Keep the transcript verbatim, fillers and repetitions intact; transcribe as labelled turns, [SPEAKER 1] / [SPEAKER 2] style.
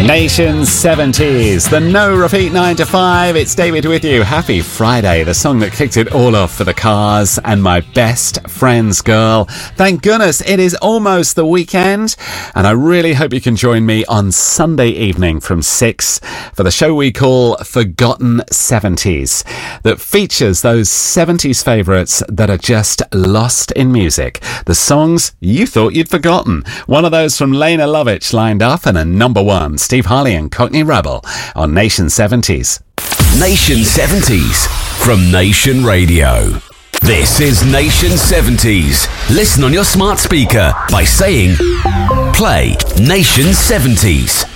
[SPEAKER 1] Nation seventies, the no repeat nine to five. It's David with you. Happy Friday, the song that kicked it all off for the Cars and My Best Friend's Girl. Thank goodness it is almost the weekend, and I really hope you can join me on Sunday evening from six for the show we call Forgotten seventies, that features those seventies favourites that are just lost in music. The songs you thought you'd forgotten. One of those from Lena Lovitch lined up, and a number one, Steve Harley and Cockney Rebel on Nation seventies.
[SPEAKER 2] Nation seventies from Nation Radio. This is Nation seventies. Listen on your smart speaker by saying, play Nation seventies.